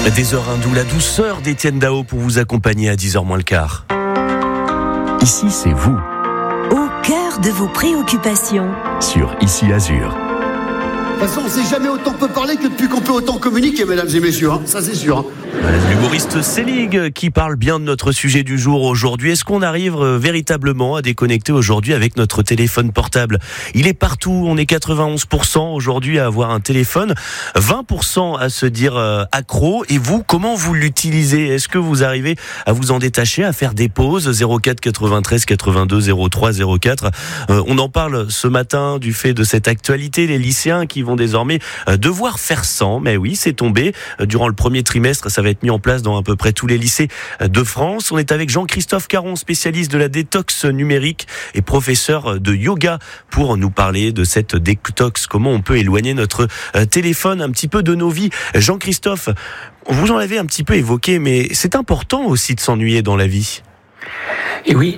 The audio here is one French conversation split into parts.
Des heures hindoues, la douceur d'Étienne Dao pour vous accompagner à 10h moins le quart. Ici, c'est vous. Au cœur de vos préoccupations. Sur Ici Azur. De toute façon, on ne sait jamais autant peut parler que depuis qu'on peut autant communiquer, mesdames et messieurs. Ça, c'est sûr. L'humoriste Selig qui parle bien de notre sujet du jour aujourd'hui. Est-ce qu'on arrive véritablement à déconnecter aujourd'hui avec notre téléphone portable ? Il est partout. On est 91% aujourd'hui à avoir un téléphone, 20% à se dire accro. Et vous, comment vous l'utilisez ? Est-ce que vous arrivez à vous en détacher, à faire des pauses ? 04 93 82 03 04. On en parle ce matin du fait de cette actualité. Les lycéens qui vont désormais devoir faire sans. Mais oui, c'est tombé. Durant le premier trimestre, ça va être mis en place dans à peu près tous les lycées de France. On est avec Jean-Christophe Caron, spécialiste de la détox numérique et professeur de yoga pour nous parler de cette détox. Comment on peut éloigner notre téléphone un petit peu de nos vies. Jean-Christophe, vous en avez un petit peu évoqué, mais c'est important aussi de s'ennuyer dans la vie. Et oui,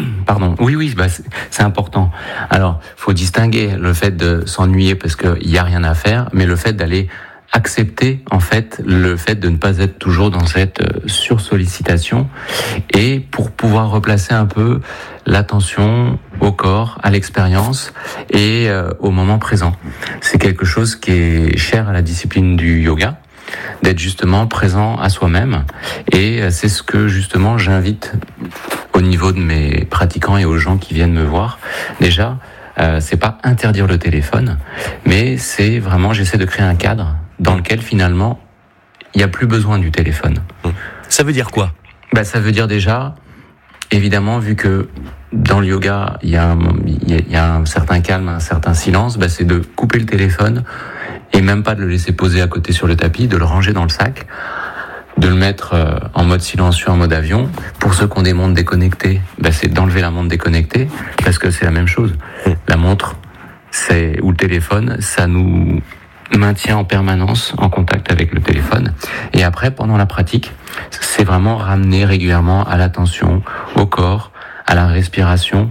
c'est important. Alors, faut distinguer le fait de s'ennuyer parce qu'il y a rien à faire, mais le fait d'aller accepter en fait le fait de ne pas être toujours dans cette sursollicitation et pour pouvoir replacer un peu l'attention au corps, à l'expérience et au moment présent. C'est quelque chose qui est cher à la discipline du yoga, d'être justement présent à soi-même, et c'est ce que justement j'invite au niveau de mes pratiquants et aux gens qui viennent me voir. Déjà, c'est pas interdire le téléphone, mais c'est vraiment, j'essaie de créer un cadre dans lequel finalement il n'y a plus besoin du téléphone. Ça veut dire quoi ? Ça veut dire déjà, évidemment, vu que dans le yoga il y a un certain calme, un certain silence, c'est de couper le téléphone et même pas de le laisser poser à côté sur le tapis, de le ranger dans le sac, de le mettre en mode silencieux, en mode avion. Pour ceux qui ont des montres déconnectées, c'est d'enlever la montre déconnectée, parce que c'est la même chose. La montre, ou le téléphone, ça nous maintient en permanence en contact avec le téléphone. Et après, pendant la pratique, c'est vraiment ramener régulièrement à l'attention, au corps, à la respiration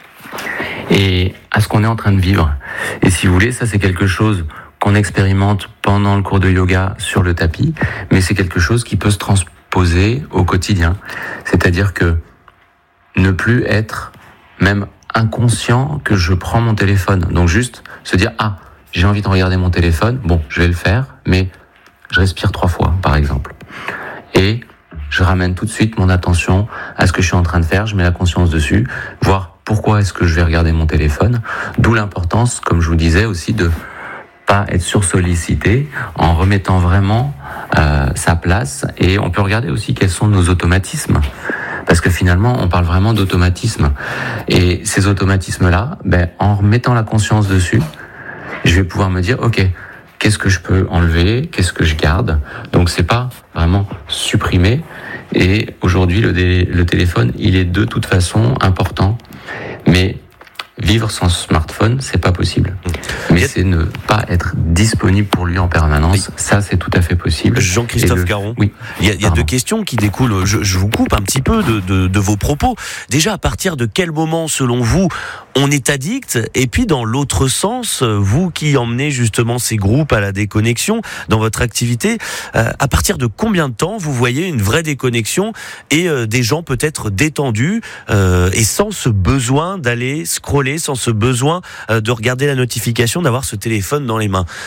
et à ce qu'on est en train de vivre. Et si vous voulez, ça c'est quelque chose qu'on expérimente pendant le cours de yoga sur le tapis, mais c'est quelque chose qui peut se transposer au quotidien. C'est-à-dire que ne plus être même inconscient que je prends mon téléphone. Donc juste se dire, j'ai envie de regarder mon téléphone, je vais le faire, mais je respire 3 fois, par exemple. Et je ramène tout de suite mon attention à ce que je suis en train de faire, je mets la conscience dessus, voir pourquoi est-ce que je vais regarder mon téléphone, d'où l'importance, comme je vous disais aussi, de pas être sursollicité, en remettant vraiment sa place. Et on peut regarder aussi quels sont nos automatismes, parce que finalement on parle vraiment d'automatisme. Et ces automatismes-là, en remettant la conscience dessus, je vais pouvoir me dire, ok, qu'est-ce que je peux enlever, qu'est-ce que je garde. Donc c'est pas vraiment supprimer. Et aujourd'hui le téléphone, il est de toute façon important, mais vivre sans smartphone, c'est pas possible. Mais c'est ne pas être disponible pour lui en permanence. Oui. Ça, c'est tout à fait possible. Jean-Christophe Caron. Oui. Il y a 2 questions qui découlent. Je vous coupe un petit peu de vos propos. Déjà, à partir de quel moment, selon vous, on est addict ? Et puis, dans l'autre sens, vous qui emmenez justement ces groupes à la déconnexion dans votre activité, à partir de combien de temps vous voyez une vraie déconnexion et des gens peut-être détendus et sans ce besoin d'aller scroller, sans ce besoin de regarder la notification, d'avoir ce téléphone dans les mains.